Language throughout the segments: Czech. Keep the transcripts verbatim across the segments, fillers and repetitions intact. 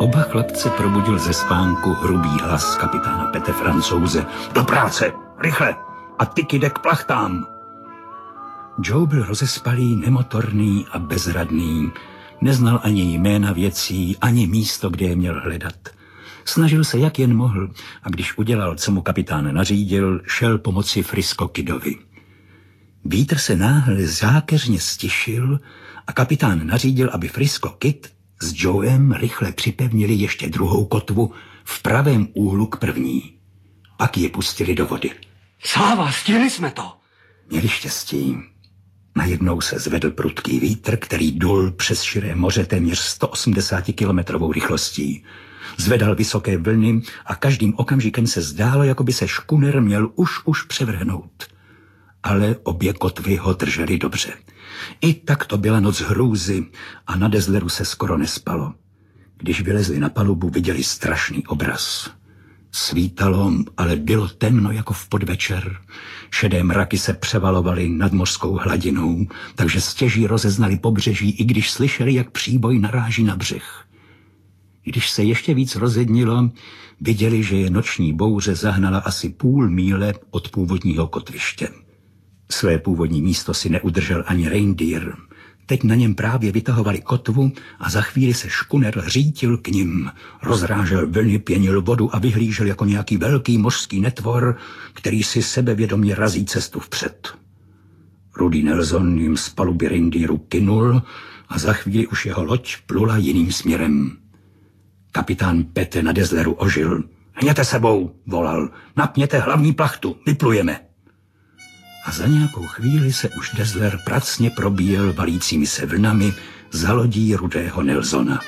Oba chlapce probudil ze spánku hrubý hlas kapitána Pete Francouze. Do práce, rychle, a ty kyde k plachtám. Joe byl rozespalý, nemotorný a bezradný. Neznal ani jména věcí, ani místo, kde je měl hledat. Snažil se, jak jen mohl, a když udělal, co mu kapitán nařídil, šel pomoci Frisco Kidovi. Vítr se náhle zákeřně stišil a kapitán nařídil, aby Frisco Kid s Joem rychle připevnili ještě druhou kotvu v pravém úhlu k první. Pak je pustili do vody. Sláva, stihli jsme to. Měli štěstí. Najednou se zvedl prudký vítr, který dul přes širé moře téměř sto osmdesát kilometrovou rychlostí. Zvedal vysoké vlny a každým okamžikem se zdálo, jako by se škuner měl už už převrhnout. Ale obě kotvy ho držely dobře. I tak to byla noc hrůzy a na Dazzleru se skoro nespalo. Když vylezli na palubu, viděli strašný obraz. Svítalo, ale bylo temno jako v podvečer. Šedé mraky se převalovaly nad mořskou hladinou, takže stěží rozeznali pobřeží, i když slyšeli, jak příboj naráží na břeh. Když se ještě víc rozednilo, viděli, že je noční bouře zahnala asi půl míle od původního kotviště. Své původní místo si neudržel ani reindeer. Teď na něm právě vytahovali kotvu a za chvíli se škuner řítil k nim. Rozrážel vlny, pěnil vodu a vyhlížel jako nějaký velký mořský netvor, který si sebevědomě razí cestu vpřed. Rudy Nelson jim z paluby reindeeru kynul a za chvíli už jeho loď plula jiným směrem. Kapitán Pete na Dazzleru ožil. Hněte sebou, volal. Napněte hlavní plachtu, vyplujeme. A za nějakou chvíli se už Dazzler pracně probíjel valícími se vlnami za lodí Rudého Nelsona.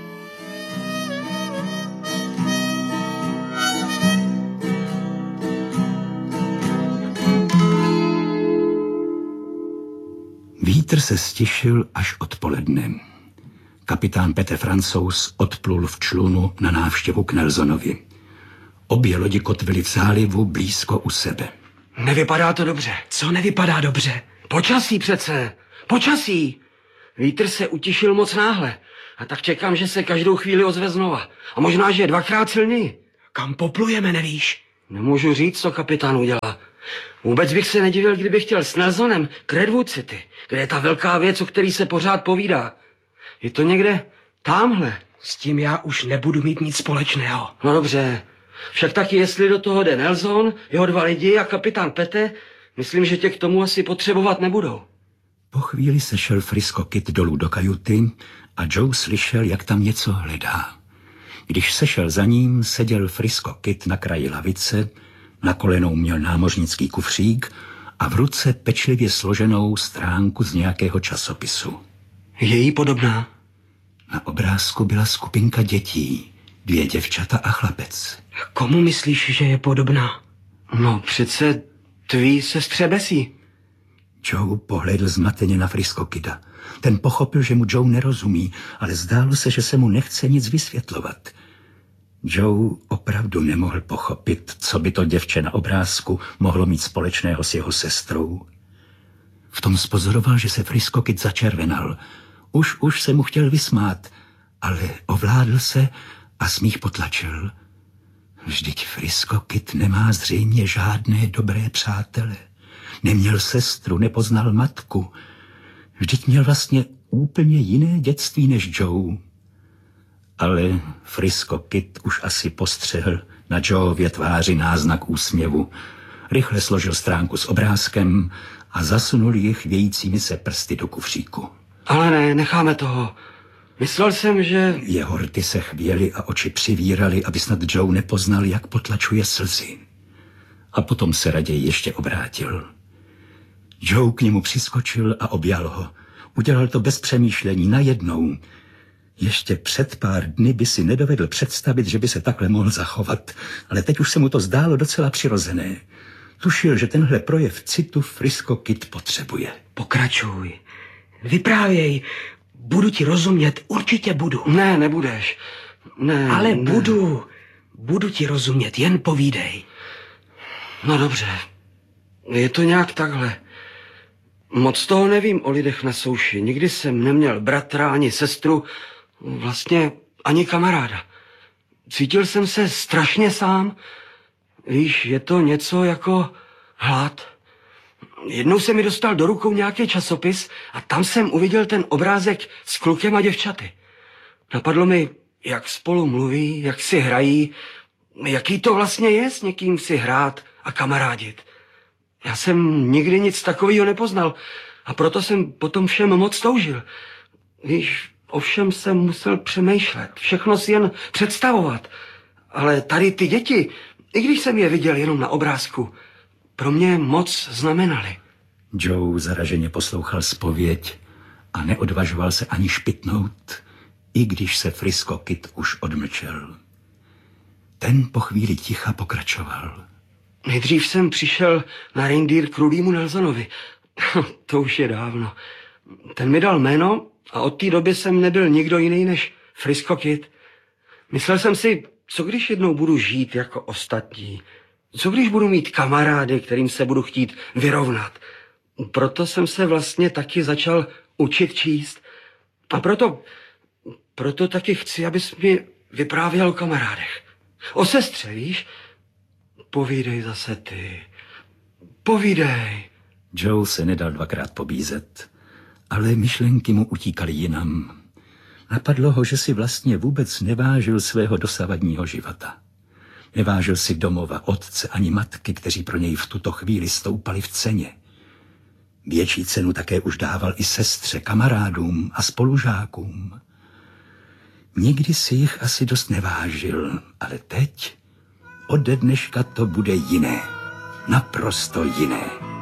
Vítr se stišil až odpoledne. Kapitán Pete Francouz odplul v člunu na návštěvu k Nelsonovi. Obě lodi kotvily v zálivu blízko u sebe. Nevypadá to dobře. Co nevypadá dobře? Počasí přece. Počasí. Vítr se utišil moc náhle. A tak čekám, že se každou chvíli ozve znova. A možná, že je dvakrát silněji. Kam poplujeme, nevíš? Nemůžu říct, co kapitán udělá. Vůbec bych se nedivil, kdyby chtěl s Nelsonem k Redwood City, kde je ta velká věc, o který se pořád povídá. Je to někde támhle. S tím já už nebudu mít nic společného. No dobře. Však taky, jestli do toho jde Nelson, jeho dva lidi a kapitán Pete, myslím, že tě k tomu asi potřebovat nebudou. Po chvíli sešel Frisco Kid dolů do kajuty a Joe slyšel, jak tam něco hledá. Když sešel za ním, seděl Frisco Kid na kraji lavice, na kolenou měl námořnický kufřík a v ruce pečlivě složenou stránku z nějakého časopisu. Je jí podobná? Na obrázku byla skupinka dětí, dvě děvčata a chlapec. Komu myslíš, že je podobná? No přece tvý sestře Bessie. Joe pohlédl zmateně na Frisco Kida. Ten pochopil, že mu Joe nerozumí, ale zdálo se, že se mu nechce nic vysvětlovat. Joe opravdu nemohl pochopit, co by to děvče na obrázku mohlo mít společného s jeho sestrou. V tom spozoroval, že se Frisco Kid začervenal. Už, už se mu chtěl vysmát, ale ovládl se a smích potlačil. Vždyť Frisco Kid nemá zřejmě žádné dobré přátele. Neměl sestru, nepoznal matku. Vždyť měl vlastně úplně jiné dětství než Joe. Ale Frisco Kid už asi postřehl na Joeově tváři náznak úsměvu. Rychle složil stránku s obrázkem a zasunul ji chvějícími se prsty do kufříku. Ale ne, necháme toho. Myslel jsem, že... Jeho rty se chvěly a oči přivíraly, aby snad Joe nepoznal, jak potlačuje slzy. A potom se raději ještě obrátil. Joe k němu přiskočil a objal ho. Udělal to bez přemýšlení, najednou. Ještě před pár dny by si nedovedl představit, že by se takhle mohl zachovat, ale teď už se mu to zdálo docela přirozené. Tušil, že tenhle projev citu Frisco Kid potřebuje. Pokračuj. Vyprávěj. Budu ti rozumět, určitě budu. Ne, nebudeš. Ne, Ale ne. budu. Budu ti rozumět, jen povídej. No dobře. Je to nějak takhle. Moc toho nevím o lidech na souši. Nikdy jsem neměl bratra ani sestru. Vlastně ani kamaráda. Cítil jsem se strašně sám. Víš, je to něco jako hlad. Jednou se mi dostal do rukou nějaký časopis a tam jsem uviděl ten obrázek s klukem a děvčaty. Napadlo mi, jak spolu mluví, jak si hrají, jaký to vlastně je s někým si hrát a kamarádit. Já jsem nikdy nic takového nepoznal a proto jsem potom všem moc toužil. Víš, o všem jsem musel přemýšlet, všechno si jen představovat. Ale tady ty děti, i když jsem je viděl jenom na obrázku, pro mě moc znamenaly. Joe zaraženě poslouchal zpověď a neodvažoval se ani špitnout, i když se Frisco Kid už odmlčel. Ten po chvíli ticha pokračoval. Nejdřív jsem přišel na reindeer k Rudýmu Nelsonovi. To už je dávno. Ten mi dal jméno a od té doby jsem nebyl nikdo jiný než Frisco Kid. Myslel jsem si, co když jednou budu žít jako ostatní? Co když budu mít kamarády, kterým se budu chtít vyrovnat? Proto jsem se vlastně taky začal učit číst. A proto, proto taky chci, abys mi vyprávěl o kamarádech. O sestře, víš? Povídej zase ty. Povídej. Joe se nedal dvakrát pobízet, ale myšlenky mu utíkaly jinam. Napadlo ho, že si vlastně vůbec nevážil svého dosavadního života. Nevážil si domova, otce ani matky, kteří pro něj v tuto chvíli stoupali v ceně. Větší cenu také už dával i sestře, kamarádům a spolužákům. Nikdy si jich asi dost nevážil, ale teď, ode dneška to bude jiné. Naprosto jiné.